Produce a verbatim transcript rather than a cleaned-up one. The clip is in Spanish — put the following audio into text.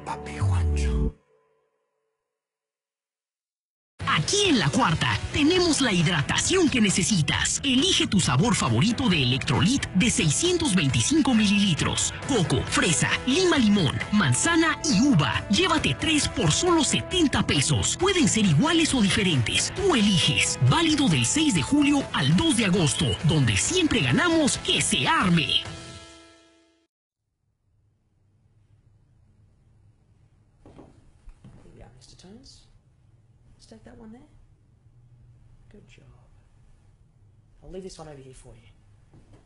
Papi Juancho. Aquí en La Cuarta tenemos la hidratación que necesitas. Elige tu sabor favorito de Electrolit de seiscientos veinticinco mililitros. Coco, fresa, lima limón, manzana y uva. Llévate tres por solo setenta pesos. Pueden ser iguales o diferentes. Tú eliges. Válido del seis de julio al dos de agosto. Donde siempre ganamos que se arme. Yeah, mister Tones. Let's take that one there. Good job. I'll leave this one over here for you.